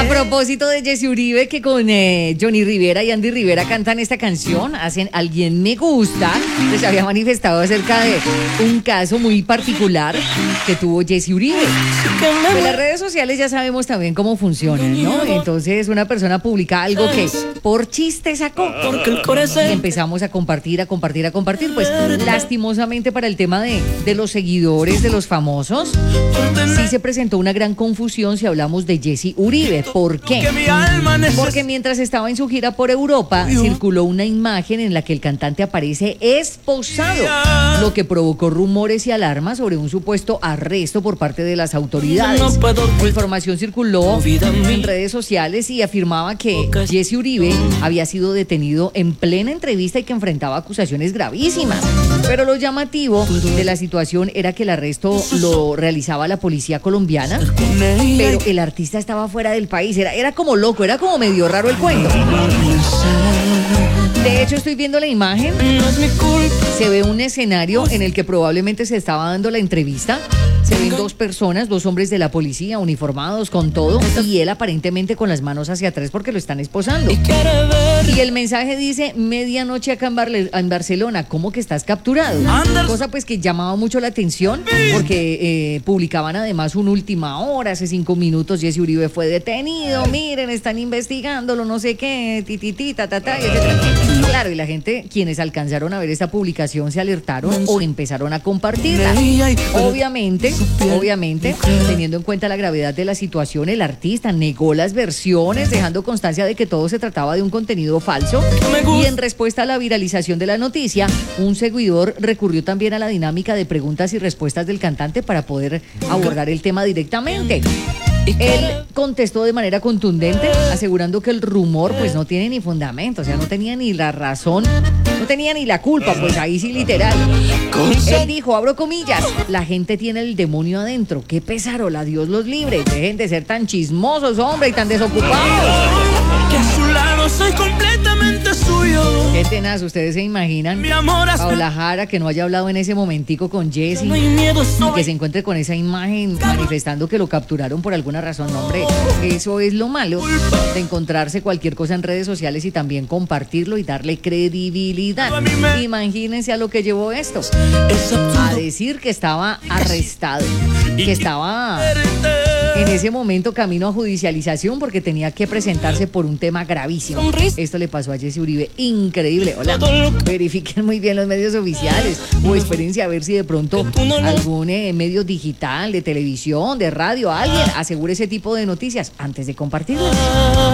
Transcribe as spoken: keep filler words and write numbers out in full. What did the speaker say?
A propósito de Jessy Uribe, que con eh, Johnny Rivera y Andy Rivera cantan esta canción, hacen Alguien Me Gusta, que se había manifestado acerca de un caso muy particular que tuvo Jessy Uribe. En las redes sociales ya sabemos también cómo funcionan, ¿no? Entonces una persona publica algo que por chiste sacó y empezamos a compartir, a compartir, a compartir. Pues lastimosamente para el tema de, de los seguidores, de los famosos, sí se presentó una gran confusión si hablamos de Jessy Uribe. ¿Por qué? Porque mientras estaba en su gira por Europa, circuló una imagen en la que el cantante aparece esposado, lo que provocó rumores y alarmas sobre un supuesto arresto por parte de las autoridades. La información circuló en redes sociales y afirmaba que Jessy Uribe había sido detenido en plena entrevista y que enfrentaba acusaciones gravísimas. Pero lo llamativo de la situación era que el arresto lo realizaba la policía colombiana, pero el artista estaba fuera del país. Era, era como loco, era como medio raro el cuento. De hecho, estoy viendo la imagen. Se ve un escenario en el que probablemente se estaba dando la entrevista. Se ven dos personas, dos hombres de la policía uniformados con todo, y él aparentemente con las manos hacia atrás porque lo están esposando. Y el mensaje dice: medianoche acá en, Barle- en Barcelona, ¿cómo que estás capturado? Cosa pues que llamaba mucho la atención porque eh, publicaban además una última hora, hace cinco minutos Jessy Uribe fue detenido, miren, están investigándolo, no sé qué, ti, ti, ti, ta, ta, ta, y etcétera. Claro, y la gente, quienes alcanzaron a ver esta publicación, se alertaron o empezaron a compartirla. Obviamente, obviamente, teniendo en cuenta la gravedad de la situación, el artista negó las versiones, dejando constancia de que todo se trataba de un contenido falso. Y en respuesta a la viralización de la noticia, un seguidor recurrió también a la dinámica de preguntas y respuestas del cantante para poder abordar el tema directamente. Él contestó de manera contundente, asegurando que el rumor pues no tiene ni fundamento, o sea, no tenía ni la razón, no tenía ni la culpa, pues ahí sí literal. Él dijo, abro comillas, la gente tiene el demonio adentro, qué pesarola, Dios los libre, dejen de ser tan chismosos, hombre, y tan desocupados. Que a su lado soy completamente suyo. Qué tenaz, ustedes se imaginan Paola Jara que no haya hablado en ese momentico con Jessy, No hay miedo, y soy. que se encuentre con esa imagen manifestando que lo capturaron por alguna razón. No, hombre, eso es lo malo de encontrarse cualquier cosa en redes sociales y también compartirlo y darle credibilidad. Imagínense a lo que llevó esto, a decir que estaba arrestado, que estaba en ese momento camino a judicialización porque tenía que presentarse por un tema gravísimo. Esto le pasó a Jessy Uribe, increíble. Hola, verifiquen muy bien los medios oficiales o espérense a ver si de pronto algún eh, medio digital, de televisión, de radio, alguien asegure ese tipo de noticias antes de compartirlas.